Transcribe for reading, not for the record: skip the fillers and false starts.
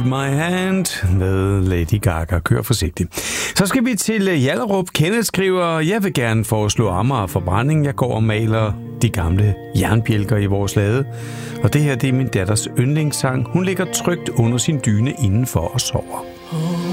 My Hand med Lady Gaga. Kør forsigtigt. Så skal vi til Hjallerup. Kenneth skriver, jeg vil gerne foreslå Amager Forbrænding. Jeg går og maler de gamle jernbjælker i vores lade. Og det her, det er min datters yndlingssang. Hun ligger trygt under sin dyne indenfor og sover.